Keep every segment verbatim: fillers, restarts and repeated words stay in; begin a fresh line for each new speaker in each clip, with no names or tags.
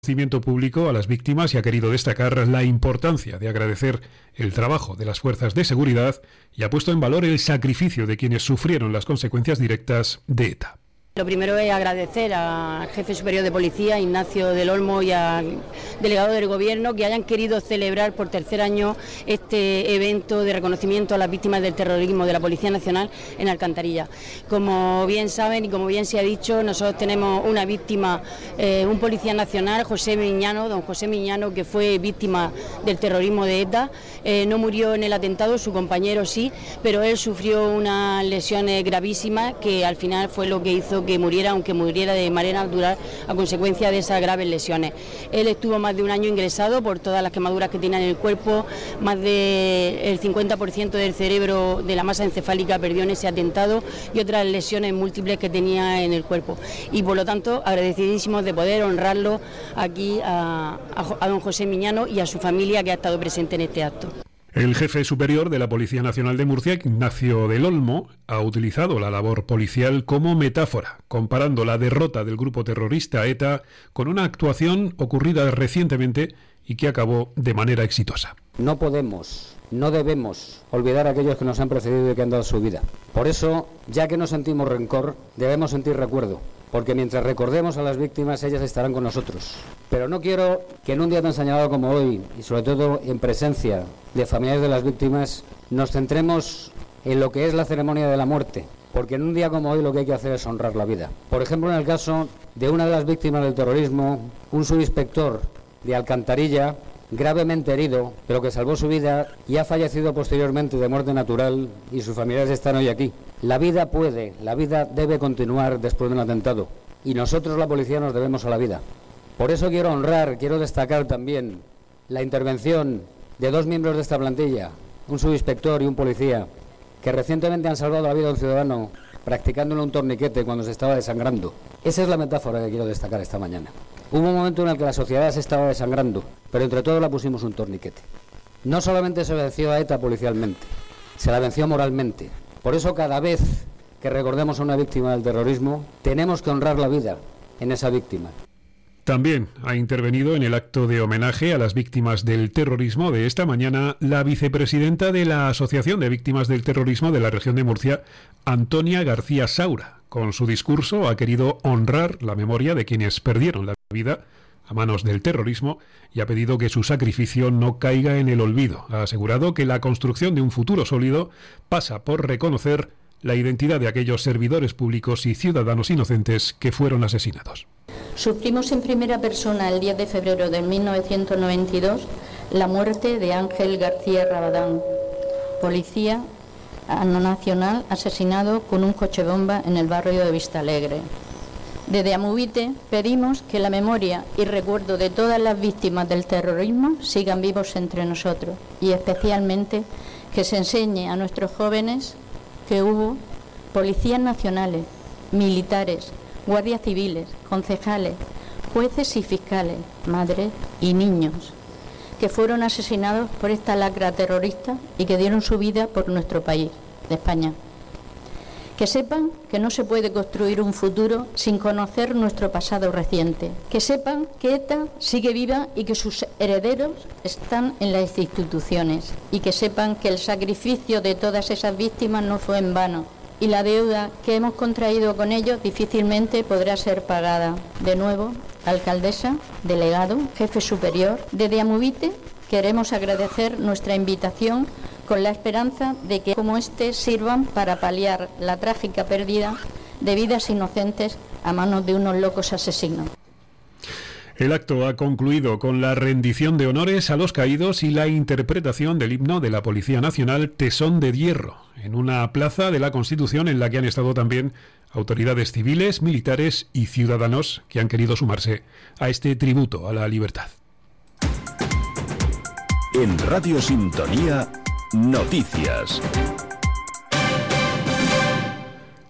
Reconocimiento público a las víctimas y ha querido destacar la importancia de agradecer el trabajo de las fuerzas de seguridad y ha puesto en valor el sacrificio de quienes sufrieron las consecuencias directas de ETA.
Lo primero es agradecer al jefe superior de policía, Ignacio del Olmo, y al delegado del Gobierno que hayan querido celebrar por tercer año este evento de reconocimiento a las víctimas del terrorismo de la Policía Nacional en Alcantarilla. Como bien saben y como bien se ha dicho, nosotros tenemos una víctima, eh, un policía nacional, José Miñano, don José Miñano, que fue víctima del terrorismo de ETA. Eh, no murió en el atentado, su compañero sí, pero él sufrió unas lesiones gravísimas que al final fue lo que hizo que muriera, aunque muriera de manera natural a consecuencia de esas graves lesiones. Él estuvo más de un año ingresado por todas las quemaduras que tenía en el cuerpo, más del cincuenta por ciento del cerebro, de la masa encefálica perdió en ese atentado y otras lesiones múltiples que tenía en el cuerpo. Y por lo tanto, agradecidísimos de poder honrarlo aquí a, a, a don José Miñano y a su familia que ha estado presente en este acto.
El jefe superior de la Policía Nacional de Murcia, Ignacio del Olmo, ha utilizado la labor policial como metáfora, comparando la derrota del grupo terrorista ETA con una actuación ocurrida recientemente y que acabó de manera exitosa.
No podemos, no debemos olvidar a aquellos que nos han precedido y que han dado su vida. Por eso, ya que no sentimos rencor, debemos sentir recuerdo. Porque mientras recordemos a las víctimas, ellas estarán con nosotros. Pero no quiero que en un día tan señalado como hoy, y sobre todo en presencia de familiares de las víctimas, nos centremos en lo que es la ceremonia de la muerte. Porque en un día como hoy lo que hay que hacer es honrar la vida. Por ejemplo, en el caso de una de las víctimas del terrorismo, un subinspector de Alcantarilla, gravemente herido, pero que salvó su vida y ha fallecido posteriormente de muerte natural, y sus familiares están hoy aquí. La vida puede, la vida debe continuar después de un atentado, y nosotros, la policía, nos debemos a la vida. Por eso quiero honrar, quiero destacar también la intervención de dos miembros de esta plantilla, un subinspector y un policía, que recientemente han salvado la vida de un ciudadano practicándole un torniquete cuando se estaba desangrando. Esa es la metáfora que quiero destacar esta mañana. Hubo un momento en el que la sociedad se estaba desangrando, pero entre todos la pusimos un torniquete. No solamente se venció a ETA policialmente, se la venció moralmente. Por eso cada vez que recordemos a una víctima del terrorismo, tenemos que honrar la vida en esa víctima.
También ha intervenido en el acto de homenaje a las víctimas del terrorismo de esta mañana la vicepresidenta de la Asociación de Víctimas del Terrorismo de la región de Murcia, Antonia García Saura. Con su discurso ha querido honrar la memoria de quienes perdieron la vida a manos del terrorismo y ha pedido que su sacrificio no caiga en el olvido. Ha asegurado que la construcción de un futuro sólido pasa por reconocer la identidad de aquellos servidores públicos y ciudadanos inocentes que fueron asesinados.
Sufrimos en primera persona el diez de febrero de mil novecientos noventa y dos la muerte de Ángel García Rabadán, policía nacional asesinado con un coche bomba en el barrio de Vistalegre. Desde Amuvite pedimos que la memoria y recuerdo de todas las víctimas del terrorismo sigan vivos entre nosotros y especialmente que se enseñe a nuestros jóvenes que hubo policías nacionales, militares, guardias civiles, concejales, jueces y fiscales, madres y niños que fueron asesinados por esta lacra terrorista y que dieron su vida por nuestro país, de España. Que sepan que no se puede construir un futuro sin conocer nuestro pasado reciente. Que sepan que ETA sigue viva y que sus herederos están en las instituciones. Y que sepan que el sacrificio de todas esas víctimas no fue en vano. Y la deuda que hemos contraído con ellos difícilmente podrá ser pagada. De nuevo, alcaldesa, delegado, jefe superior, desde Amuvite queremos agradecer nuestra invitación con la esperanza de que como este sirvan para paliar la trágica pérdida de vidas inocentes a manos de unos locos asesinos.
El acto ha concluido con la rendición de honores a los caídos y la interpretación del himno de la Policía Nacional Tesón de Hierro, en una plaza de la Constitución en la que han estado también autoridades civiles, militares y ciudadanos que han querido sumarse a este tributo a la libertad.
En Radio Sintonía, noticias.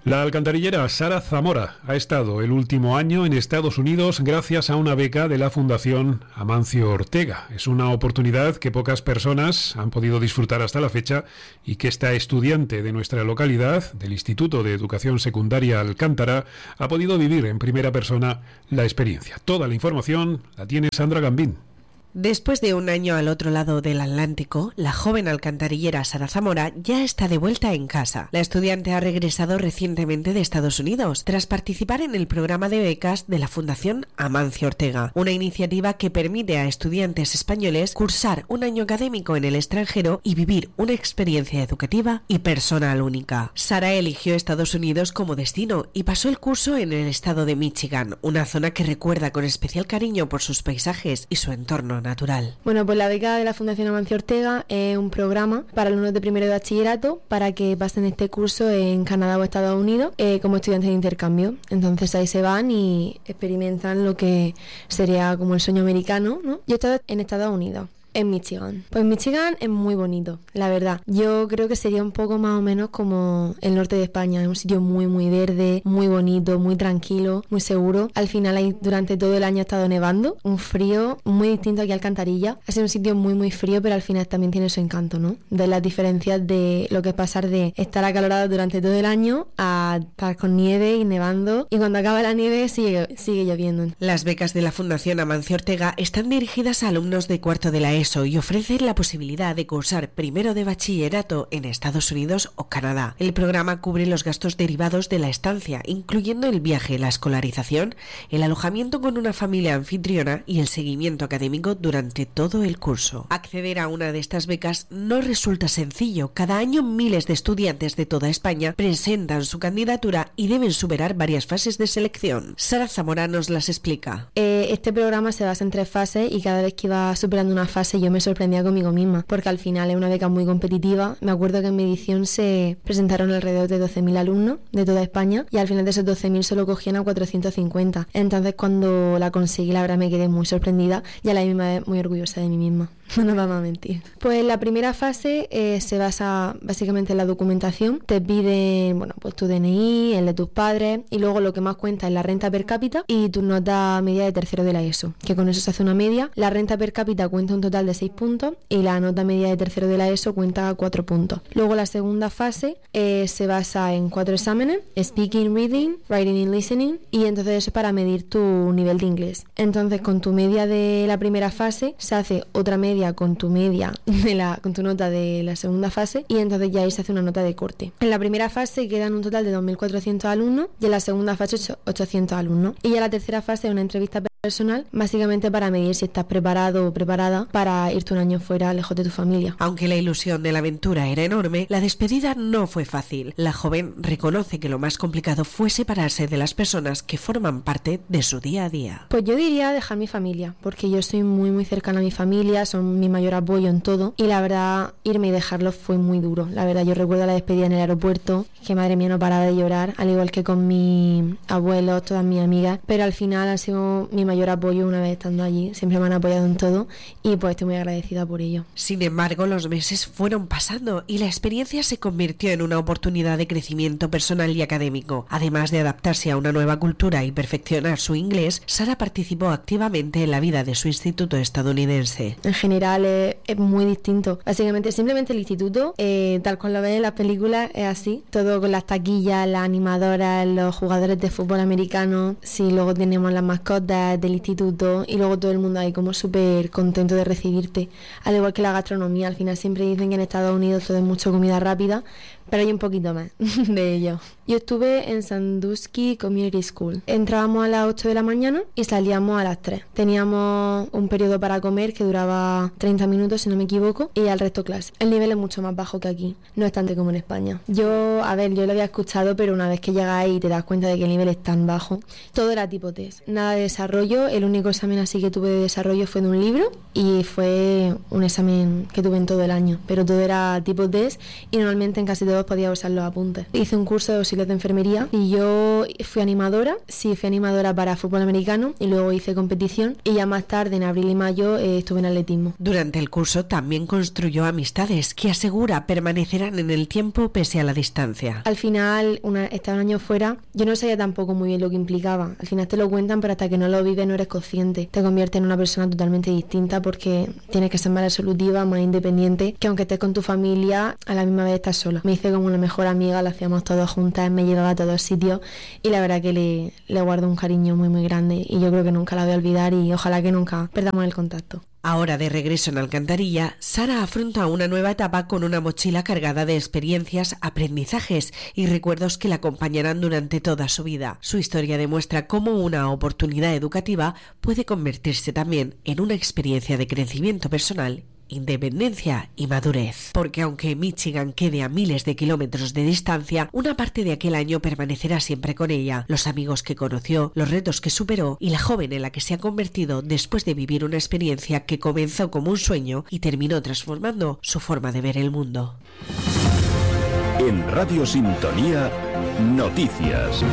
La alcantarillera Sara Zamora ha estado el último año en Estados Unidos gracias a una beca de la Fundación Amancio Ortega. Es una oportunidad que pocas personas han podido disfrutar hasta la fecha y que esta estudiante de nuestra localidad, del Instituto de Educación Secundaria Alcántara, ha podido vivir en primera persona la experiencia. Toda la información la tiene Sandra Gambín.
Después de un año al otro lado del Atlántico, la joven alcantarillera Sara Zamora ya está de vuelta en casa. La estudiante ha regresado recientemente de Estados Unidos tras participar en el programa de becas de la Fundación Amancio Ortega, una iniciativa que permite a estudiantes españoles cursar un año académico en el extranjero y vivir una experiencia educativa y personal única. Sara eligió Estados Unidos como destino y pasó el curso en el estado de Michigan, una zona que recuerda con especial cariño por sus paisajes y su entorno natural.
Bueno, pues la beca de la Fundación Amancio Ortega es un programa para alumnos de primero de bachillerato para que pasen este curso en Canadá o Estados Unidos eh, como estudiantes de intercambio. Entonces ahí se van y experimentan lo que sería como el sueño americano, ¿no? Yo he estado en Estados Unidos. En Michigan. Pues Michigan es muy bonito, la verdad. Yo creo que sería un poco más o menos como el norte de España. Es un sitio muy, muy verde, muy bonito, muy tranquilo, muy seguro. Al final ahí durante todo el año ha estado nevando. Un frío muy distinto aquí a Alcantarilla. Ha sido un sitio muy, muy frío, pero al final también tiene su encanto, ¿no? De las diferencias de lo que es pasar de estar acalorado durante todo el año a estar con nieve y nevando. Y cuando acaba la nieve sigue, sigue lloviendo.
Las becas de la Fundación Amancio Ortega están dirigidas a alumnos de cuarto de la E S O y ofrecen la posibilidad de cursar primero de bachillerato en Estados Unidos o Canadá. El programa cubre los gastos derivados de la estancia, incluyendo el viaje, la escolarización, el alojamiento con una familia anfitriona y el seguimiento académico durante todo el curso. Acceder a una de estas becas no resulta sencillo. Cada año miles de estudiantes de toda España presentan su candidatura y deben superar varias fases de selección. Sara Zamora nos las explica.
Eh, este programa se basa en tres fases y cada vez que iba superando una fase yo me sorprendía conmigo misma, porque al final es una beca muy competitiva. Me acuerdo que en mi edición se presentaron alrededor de doce mil alumnos de toda España y al final de esos doce mil solo cogían a cuatrocientos cincuenta. Entonces cuando la conseguí, la verdad me quedé muy sorprendida y a la misma vez muy orgullosa de mí misma. No nos vamos a mentir. Pues la primera fase eh, se basa básicamente en la documentación. Te piden, bueno, pues tu D N I, el de tus padres y luego lo que más cuenta es la renta per cápita y tu nota media de tercero de la E S O, que con eso se hace una media. La renta per cápita cuenta un total de seis puntos y la nota media de tercero de la E S O cuenta cuatro puntos. Luego la segunda fase eh, se basa en cuatro exámenes: speaking, reading, writing y listening, y entonces eso es para medir tu nivel de inglés. Entonces con tu media de la primera fase se hace otra media con tu media de la con tu nota de la segunda fase y entonces ya ahí se hace una nota de corte. En la primera fase quedan un total de dos mil cuatrocientos alumnos y en la segunda fase ochocientos alumnos. Y ya la tercera fase es una entrevista personal, básicamente para medir si estás preparado o preparada para irte un año fuera lejos de tu familia.
Aunque la ilusión de la aventura era enorme, la despedida no fue fácil. La joven reconoce que lo más complicado fue separarse de las personas que forman parte de su día a día.
Pues yo diría dejar mi familia, porque yo soy muy muy cercana a mi familia, son mi mayor apoyo en todo y la verdad irme y dejarlos fue muy duro. La verdad yo recuerdo la despedida en el aeropuerto, que madre mía no paraba de llorar, al igual que con mis abuelos, todas mis amigas, pero al final ha sido mi mayor apoyo una vez estando allí, siempre me han apoyado en todo y pues estoy muy agradecida por ello.
Sin embargo, los meses fueron pasando y la experiencia se convirtió en una oportunidad de crecimiento personal y académico. Además de adaptarse a una nueva cultura y perfeccionar su inglés, Sara participó activamente en la vida de su instituto estadounidense.
En general es, es muy distinto. Básicamente, simplemente el instituto, eh, tal cual lo ves en las películas, es así. Todo con las taquillas, las animadoras, los jugadores de fútbol americano. Sí, luego tenemos las mascotas del instituto y luego todo el mundo ahí como súper contento de recibirte. Al igual que la gastronomía, al final siempre dicen que en Estados Unidos todo es mucho comida rápida, pero hay un poquito más de ello. Yo estuve en Sandusky Community School. Entrábamos a las ocho de la mañana y salíamos a las tres. Teníamos un periodo para comer que duraba treinta minutos, si no me equivoco, y al resto clase. El nivel es mucho más bajo que aquí, no es tanto como en España. Yo, a ver, yo lo había escuchado, pero una vez que llegas ahí y te das cuenta de que el nivel es tan bajo, todo era tipo test. Nada de desarrollo, el único examen así que tuve de desarrollo fue de un libro y fue un examen que tuve en todo el año, pero todo era tipo test y normalmente en casi todos todos podían usar los apuntes. Hice un curso de auxiliar de enfermería y yo fui animadora, sí, fui animadora para fútbol americano y luego hice competición y ya más tarde, en abril y mayo, eh, estuve en atletismo.
Durante el curso también construyó amistades que asegura permanecerán en el tiempo pese a la distancia.
Al final, una, estar un año fuera, yo no sabía tampoco muy bien lo que implicaba. Al final te lo cuentan, pero hasta que no lo vives no eres consciente. Te convierte en una persona totalmente distinta porque tienes que ser más resolutiva, más independiente, que aunque estés con tu familia, a la misma vez estás sola. Me hice como una mejor amiga, lo hacíamos todos juntas, me llevaba a todos sitios y la verdad que le, le guardo un cariño muy muy grande y yo creo que nunca la voy a olvidar y ojalá que nunca perdamos el contacto.
Ahora de regreso en Alcantarilla, Sara afronta una nueva etapa con una mochila cargada de experiencias, aprendizajes y recuerdos que la acompañarán durante toda su vida. Su historia demuestra cómo una oportunidad educativa puede convertirse también en una experiencia de crecimiento personal, independencia y madurez. Porque aunque Michigan quede a miles de kilómetros de distancia, una parte de aquel año permanecerá siempre con ella, los amigos que conoció, los retos que superó y la joven en la que se ha convertido después de vivir una experiencia que comenzó como un sueño y terminó transformando su forma de ver el mundo.
En Radio Sintonía, noticias.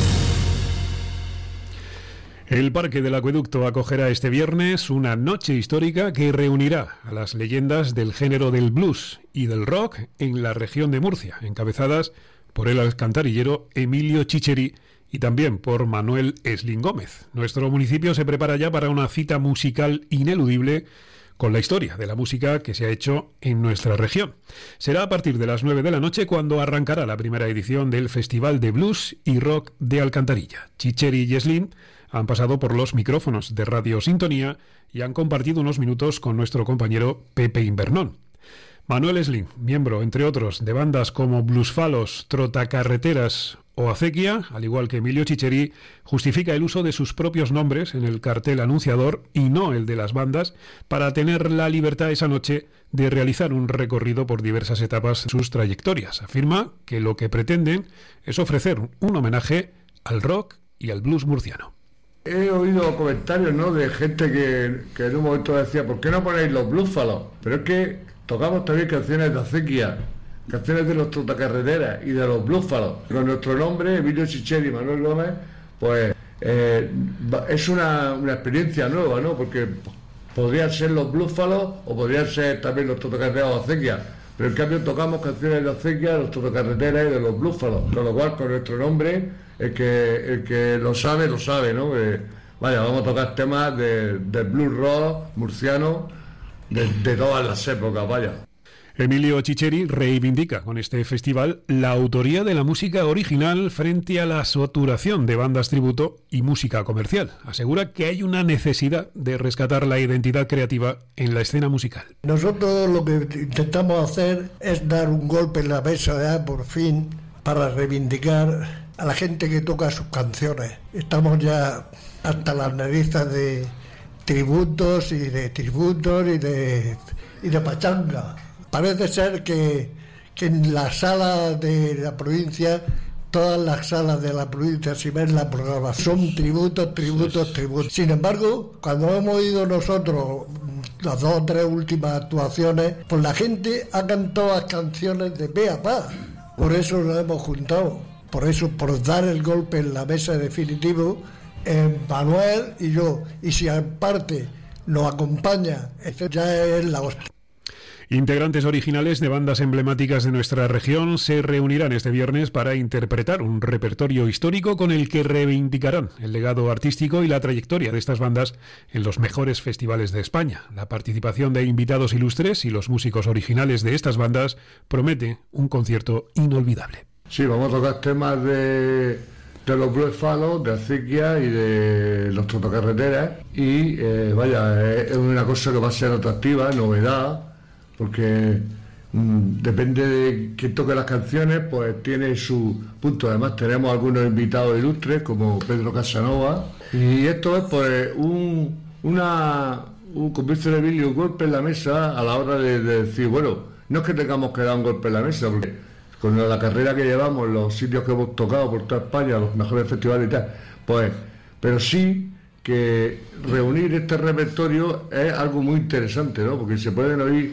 El Parque del Acueducto acogerá este viernes una noche histórica que reunirá a las leyendas del género del blues y del rock en la región de Murcia, encabezadas por el alcantarillero Emilio Chicheri y también por Manuel Eslin Gómez. Nuestro municipio se prepara ya para una cita musical ineludible con la historia de la música que se ha hecho en nuestra región. Será a partir de las nueve de la noche cuando arrancará la primera edición del Festival de Blues y Rock de Alcantarilla. Chicheri y Eslin han pasado por los micrófonos de Radio Sintonía y han compartido unos minutos con nuestro compañero Pepe Invernón. Manuel Eslin, miembro, entre otros, de bandas como Bluesfalos, Trotacarreteras o Acequia, al igual que Emilio Chicheri, justifica el uso de sus propios nombres en el cartel anunciador y no el de las bandas para tener la libertad esa noche de realizar un recorrido por diversas etapas de sus trayectorias. Afirma que lo que pretenden es ofrecer un homenaje al rock y al blues murciano.
He oído comentarios, ¿no?, de gente que, que en un momento decía, ¿por qué no ponéis los Bluesfalos? Pero es que tocamos también canciones de Acequia, canciones de los Trotacarreteras y de los Bluesfalos. Con nuestro nombre, Emilio Chicheri y Manuel Gómez, pues eh, es una, una experiencia nueva, ¿no? Porque podrían ser los Bluesfalos o podrían ser también los Trotacarreteras o Acequia. Pero en cambio tocamos canciones de Acequia, de los Trotacarreteras y de los Bluesfalos. Con lo cual, con nuestro nombre, el que, el que lo sabe, lo sabe, ¿no? Eh, vaya, vamos a tocar temas de, de blues rock murciano de, de todas las épocas, vaya.
Emilio Chicheri reivindica con este festival la autoría de la música original frente a la saturación de bandas tributo y música comercial. Asegura que hay una necesidad de rescatar la identidad creativa en la escena musical.
Nosotros lo que intentamos hacer es dar un golpe en la mesa, ya, por fin, para reivindicar a la gente que toca sus canciones. Estamos ya hasta las narices de tributos y de tributos y de, y de pachanga. Parece ser que, que en la sala de la provincia, todas las salas de la provincia, si ven la programación, son tributos, tributos, tributos. Sin embargo, cuando hemos ido nosotros las dos o tres últimas actuaciones, pues la gente ha cantado las canciones de pe a pa. Por eso nos hemos juntado. Por eso, por dar el golpe en la mesa definitivo, eh, Manuel y yo. Y si aparte nos acompaña, esto ya es la hostia.
Integrantes originales de bandas emblemáticas de nuestra región se reunirán este viernes para interpretar un repertorio histórico con el que reivindicarán el legado artístico y la trayectoria de estas bandas en los mejores festivales de España. La participación de invitados ilustres y los músicos originales de estas bandas promete un concierto inolvidable.
Sí, vamos a tocar temas de, de los Bluesfalos, de Acequia y de los Trotacarreteras. Y eh, vaya, es una cosa que va a ser atractiva, novedad, porque mmm, depende de quién toque las canciones, pues tiene su punto. Además tenemos algunos invitados ilustres, como Pedro Casanova. Y esto es pues un, una, un, como dice Emilio, un golpe en la mesa a la hora de, de decir, bueno, no es que tengamos que dar un golpe en la mesa, porque con la carrera que llevamos, los sitios que hemos tocado por toda España, los mejores festivales y tal, pues, pero sí que reunir este repertorio es algo muy interesante, ¿no? Porque se pueden oír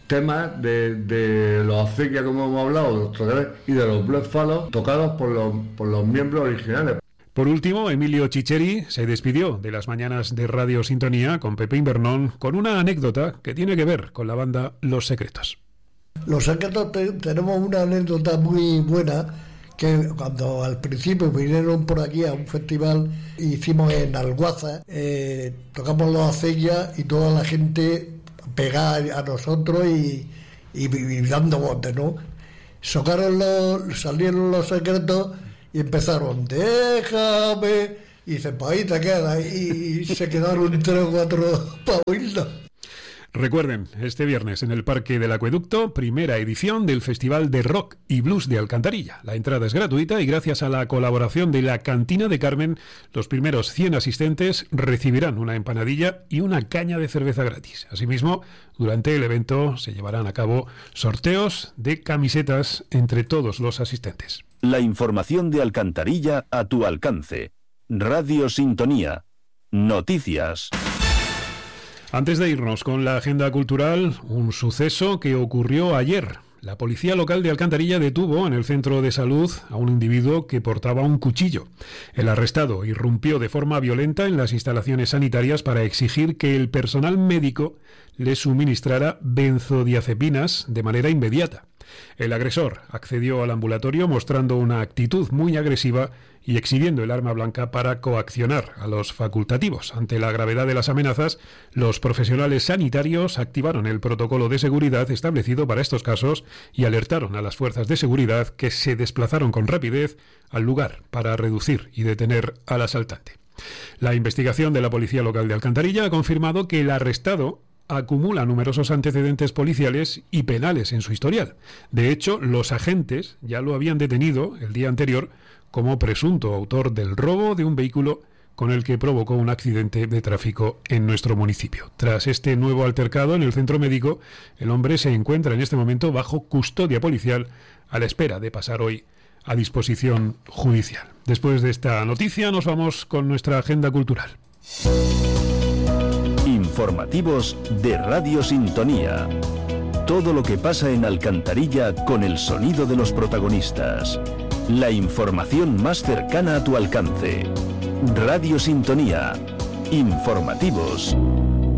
temas de, de los acequias, como hemos hablado, de los trotacarreras y de los blúfalos tocados por los, por los miembros originales.
Por último, Emilio Chicheri se despidió de las mañanas de Radio Sintonía con Pepe Invernón con una anécdota que tiene que ver con la banda Los Secretos.
Los Secretos te, tenemos una anécdota muy buena, que cuando al principio vinieron por aquí a un festival, hicimos en Alguaza, eh, tocamos los acequias y toda la gente pegada a nosotros y, y, y dando botes, ¿no? Socaron los, salieron Los Secretos y empezaron, déjame, y dice, pues ahí te quedas, y se quedaron tres o cuatro para oírlo.
Recuerden, este viernes en el Parque del Acueducto, primera edición del Festival de Rock y Blues de Alcantarilla. La entrada es gratuita y gracias a la colaboración de la Cantina de Carmen, los primeros cien asistentes recibirán una empanadilla y una caña de cerveza gratis. Asimismo, durante el evento se llevarán a cabo sorteos de camisetas entre todos los asistentes.
La información de Alcantarilla a tu alcance. Radio Sintonía. Noticias.
Antes de irnos con la agenda cultural, un suceso que ocurrió ayer. La policía local de Alcantarilla detuvo en el centro de salud a un individuo que portaba un cuchillo. El arrestado irrumpió de forma violenta en las instalaciones sanitarias para exigir que el personal médico le suministrara benzodiazepinas de manera inmediata. El agresor accedió al ambulatorio mostrando una actitud muy agresiva y exhibiendo el arma blanca para coaccionar a los facultativos. Ante la gravedad de las amenazas, los profesionales sanitarios activaron el protocolo de seguridad establecido para estos casos y alertaron a las fuerzas de seguridad, que se desplazaron con rapidez al lugar para reducir y detener al asaltante. La investigación de la policía local de Alcantarilla ha confirmado que el arrestado acumula numerosos antecedentes policiales y penales en su historial. De hecho, los agentes ya lo habían detenido el día anterior como presunto autor del robo de un vehículo con el que provocó un accidente de tráfico en nuestro municipio. Tras este nuevo altercado en el centro médico, el hombre se encuentra en este momento bajo custodia policial a la espera de pasar hoy a disposición judicial. Después de esta noticia nos vamos con nuestra agenda cultural.
Informativos de Radio Sintonía. Todo lo que pasa en Alcantarilla con el sonido de los protagonistas. La información más cercana a tu alcance. Radio Sintonía. Informativos.